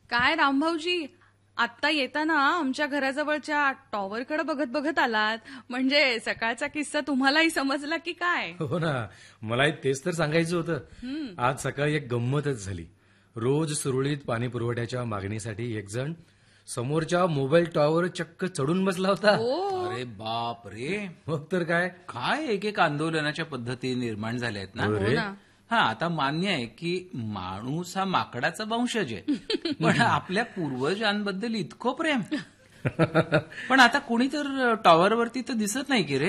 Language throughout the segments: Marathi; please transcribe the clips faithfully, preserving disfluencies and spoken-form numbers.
काय रामभाऊजी, आत्ता येताना आमच्या घराजवळच्या टॉवरकडे बघत बघत आलात, म्हणजे सकाळचा किस्सा तुम्हालाही समजला की काय? हो ना, मलाही तेच तर सांगायचं होतं. आज सकाळी एक गंमतच झाली. रोज सुरळीत पाणी पुरवठ्याच्या मागणीसाठी एक जण समोरच्या मोबाईल टॉवर चक्क चढून बसला होता. अरे बाप रे, मग तर काय. काय एक एक आंदोलनाच्या पद्धती निर्माण झाल्या आहेत ना. हो रे. हा, आता मान्य आहे की माणूस हा माकडाचा वंशज आहे, पण आपल्या पूर्वजांबद्दल इतकं प्रेम. पण आता कुणी तर टॉवरवरती तर दिसत नाही की रे.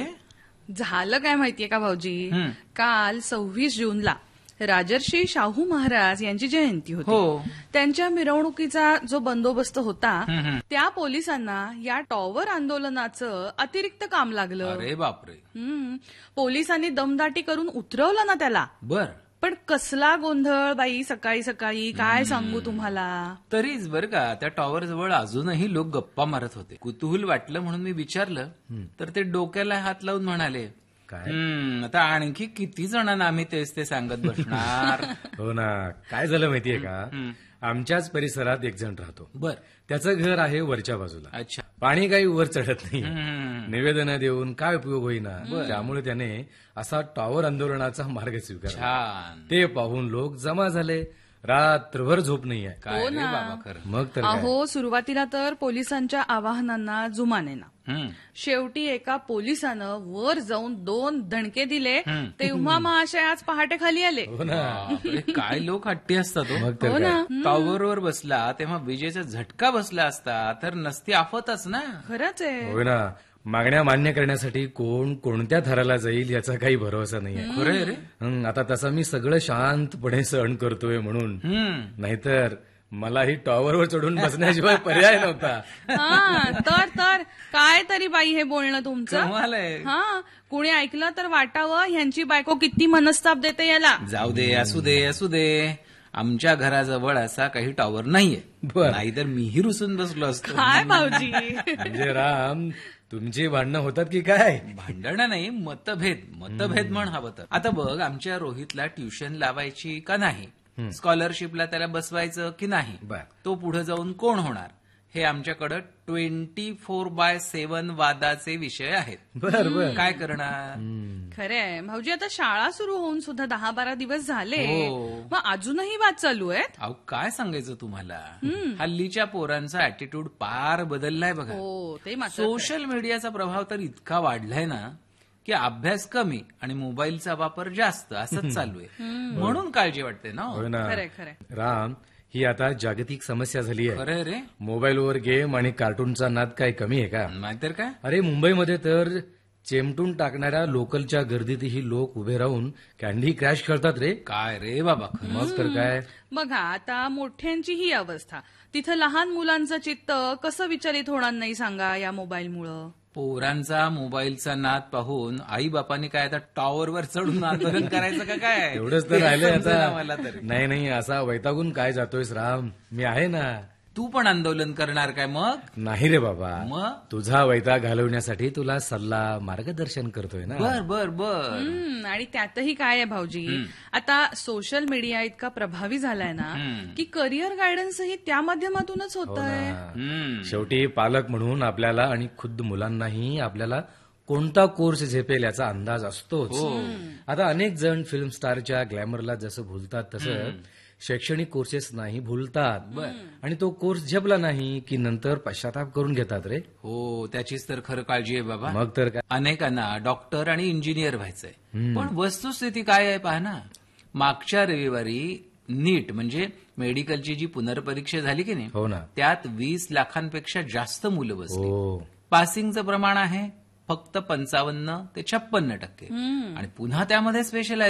झालं काय माहितीये का भाऊजी, काल सव्वीस जूनला राजर्षी शाहू महाराज यांची जयंती होती. हो. त्यांच्या मिरवणुकीचा जो बंदोबस्त होता, त्या पोलिसांना या टॉवर आंदोलनाचं अतिरिक्त काम लागलं. अरे बापरे. हम्म. पोलिसांनी दमदाटी करून उतरवलं ना त्याला. बर. पण कसला गोंधळ बाई, सकाळी सकाळी काय सांगू तुम्हाला. तरीच बर का, त्या टॉवर जवळ अजूनही लोक गप्पा मारत होते. कुतूहल वाटलं म्हणून मी विचारलं, तर ते डोक्याला हात लावून म्हणाले, काय हम्म, आता आणखी किती जणांना आम्ही तेच ते सांगत बसणार. हो ना, काय झालं माहितीये का, आमच्याच परिसरात एक जण राहतो. बर. त्याचं घर आहे वरच्या बाजूला. अच्छा. पाणी काही वर चढत नाही. हम्म. निवेदन देऊन काय उपयोग होईना. त्यामुळे त्याने असा टॉवर आंदोलनाचा मार्ग स्वीकारला. छान. ते पाहून लोक जमा झाले. रात्रभर झोप नाहीये. काय हो रे ना. बाबा, खरं. मग तर काय. अहो, सुरुवातीला तर पोलिसांच्या आवाहनांना जुमाने ना. हम्म. शेवटी एका पोलिसानं वर जाऊन दोन दणके दिले, तेव्हा महाशय आज पहाटे खाली आले. हो ना. बापरे, काय लोक हट्टी असतात हो. मग तर हो काय. ना. टॉवरवर बसला तेव्हा विजेचा झटका बसला असता तर नसती आफतच ना. खरंच आहे. होय ना. मागण्या मान्य करण्यासाठी कोण कोणत्या थराला जाईल याचा काही भरोसा नाहीये. खरंय रे. हं, आता तसं मी सगळं शांतपणे सहन करतोय म्हणून. हम्म. नाहीतर मलाही टॉवरवर चढून बसण्याशिवाय पर्याय नव्हता. हा, तर तर काय तरी बाई हे बोलणं तुमचं. कमाल आहे. हा, कुणी ऐकलं तर वाटावं ह्यांची बायको किती मनस्ताप देते याला. जाऊ दे, असू दे असू दे. आमच्या घराजवळ असा काही टॉवर नाहीये. बर. नाहीतर मीही रुसून बसलो असतो. काय भाऊजी. म्हणजे राम, तुमची भांडणं होतात की काय? भांडणं नाही, मतभेद. मतभेद म्हण हवं तर. आता बघ, आमच्या रोहितला ट्युशन लावायची का नाही, स्कॉलरशिपला त्याला बसवायचं की नाही, बर. तो पुढे जाऊन कोण होणार, हे आमच्याकडे ट्वेंटी फोर बाय सेव्हन वादाचे विषय आहेत. बर बर. काय करणार. खरंय भाऊजी, आता शाळा सुरू होऊन सुद्धा दहा बारा दिवस झाले, हो. मग अजूनही वाद चालू आहेत. अहो, काय सांगायचं तुम्हाला, हल्लीच्या पोरांचा ऍटिट्यूड पार बदललाय बघा. हो, ते मात्र सोशल मीडियाचा प्रभाव तर इतका वाढलाय ना की अभ्यास कमी आणि मोबाईलचा वापर जास्त असंच चालू आहे. म्हणून काळजी वाटते ना. होय ना. खरंय खरंय. राम, ही आता जागतिक समस्या झाली आहे. खरंय रे. मोबाईलवर गेम आणि कार्टूनचा नाद काय कमी आहे का? नाहीतर काय. अरे, मुंबईमध्ये तर चेमटून टाकणाऱ्या लोकलच्या गर्दीतही लोक उभे राहून कॅन्डी क्रॅश खेळतात रे. काय रे बाबा. मग तर काय. बघा, आता मोठ्यांची ही अवस्था, तिथं लहान मुलांचं चित्त कसं विचलित होणार नाही सांगा या मोबाईलमुळं. पोरांचा मोबाईलचा नाद पाहून आई बापांनी काय आता टॉवरवर चढून आंदोलन करायचं का काय. एवढंच तर राहिलंय समजेना मला आता. तरी. नाही नाही, असा वैतागून काय जातोयस राम, मी आहे ना. तू पण आंदोलन करणार काय मग. नाही रे बाबा, मग तुझा वैताग घालवण्यासाठी तुला सल्ला मार्गदर्शन करतोय ना. बर बर बर. हम्म, आणि त्यातही काय आहे भाऊजी, आता सोशल मीडिया इतका प्रभावी झालाय ना की करिअर गायडन्सही त्या माध्यमातूनच होत आहे. हम्म. शेवटी पालक म्हणून आपल्याला आणि खुद्द मुलांनाही आपल्याला कोणता कोर्स झेपेल याचा अंदाज असतोच. आता अनेक जण फिल्म स्टारच्या ग्लॅमरला जसं भुलतात तसं शैक्षणिक कोर्सेस नाही भुलतात. आणि तो कोर्स झेपला नाही की नंतर पश्चाताप करून घेतात रे. हो, त्याचीच तर खरं काळजी आहे बाबा. मग तर काय. अनेकांना डॉक्टर आणि इंजिनियर व्हायचंय, पण वस्तुस्थिती काय आहे पहा ना. मागच्या रविवारी नीट म्हणजे मेडिकलची जी पुनर्परीक्षा झाली की नाही, हो ना. त्यात वीस लाखांपेक्षा जास्त मुलं बसली. हो. पासिंगचं प्रमाण आहे फक्त पंचावन्न ते छप्पन्न टक्के. आणि पुन्हा त्यामध्ये स्पेशलायझेशन